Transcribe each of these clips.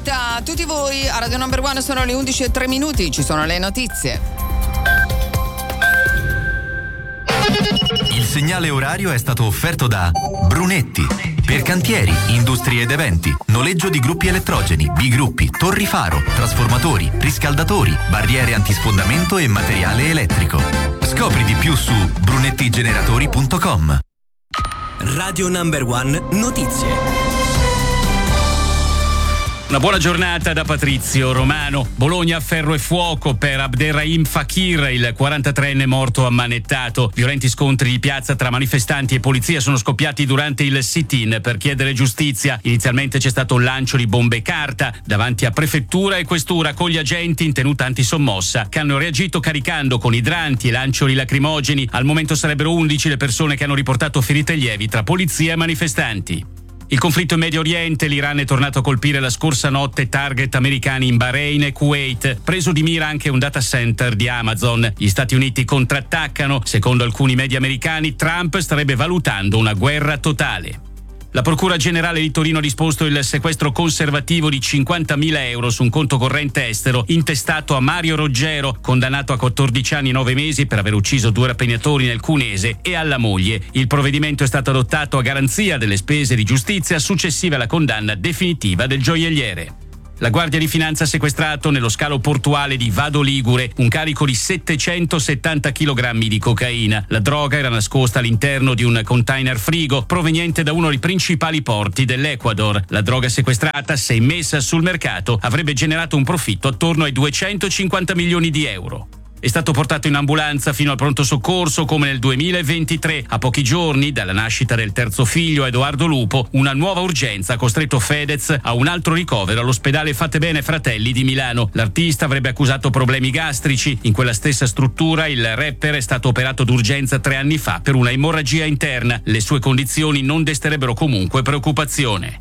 giornata a tutti voi. A Radio Number One sono le 11:03, ci sono le notizie. Il segnale orario è stato offerto da Brunetti. Per cantieri, industrie ed eventi, noleggio di gruppi elettrogeni, bigruppi, torri faro, trasformatori, riscaldatori, barriere antisfondamento e materiale elettrico. Scopri di più su brunettigeneratori.com. Radio Number One Notizie. Una buona giornata da Patrizio Romano. Bologna a ferro e fuoco per Abderrahim Fakir, il 43enne morto ammanettato. Violenti scontri di piazza tra manifestanti e polizia sono scoppiati durante il sit-in per chiedere giustizia. Inizialmente c'è stato un lancio di bombe carta davanti a prefettura e questura con gli agenti in tenuta antisommossa che hanno reagito caricando con idranti e lancioli lacrimogeni. Al momento sarebbero 11 le persone che hanno riportato ferite lievi tra polizia e manifestanti. Il conflitto in Medio Oriente, l'Iran è tornato a colpire la scorsa notte target americani in Bahrain e Kuwait, preso di mira anche un data center di Amazon. Gli Stati Uniti contrattaccano, secondo alcuni media americani Trump starebbe valutando una guerra totale. La Procura Generale di Torino ha disposto il sequestro conservativo di 50.000 euro su un conto corrente estero intestato a Mario Roggero, condannato a 14 anni e 9 mesi per aver ucciso 2 rapinatori nel Cunese, e alla moglie. Il provvedimento è stato adottato a garanzia delle spese di giustizia successive alla condanna definitiva del gioielliere. La Guardia di Finanza ha sequestrato nello scalo portuale di Vado Ligure un carico di 770 kg di cocaina. La droga era nascosta all'interno di un container frigo proveniente da uno dei principali porti dell'Ecuador. La droga sequestrata, se immessa sul mercato, avrebbe generato un profitto attorno ai 250 milioni di euro. È stato portato in ambulanza fino al pronto soccorso come nel 2023. A pochi giorni dalla nascita del terzo figlio, Edoardo Lupo, una nuova urgenza ha costretto Fedez a un altro ricovero all'ospedale Fattebene Fratelli di Milano. L'artista avrebbe accusato problemi gastrici. In quella stessa struttura il rapper è stato operato d'urgenza 3 anni fa per una emorragia interna. Le sue condizioni non desterebbero comunque preoccupazione.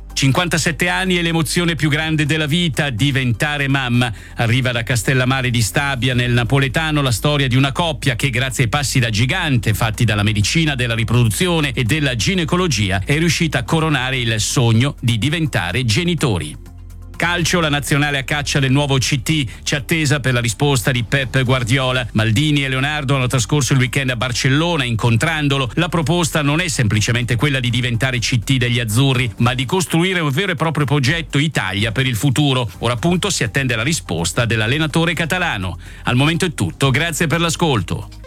57 anni e l'emozione più grande della vita, diventare mamma. Arriva da Castellammare di Stabia nel napoletano la storia di una coppia che, grazie ai passi da gigante fatti dalla medicina della riproduzione e della ginecologia, è riuscita a coronare il sogno di diventare genitori. Calcio, la nazionale a caccia del nuovo CT, c'è attesa per la risposta di Pep Guardiola. Maldini e Leonardo hanno trascorso il weekend a Barcellona incontrandolo. La proposta non è semplicemente quella di diventare CT degli azzurri, ma di costruire un vero e proprio progetto Italia per il futuro. Ora appunto si attende la risposta dell'allenatore catalano. Al momento è tutto, grazie per l'ascolto.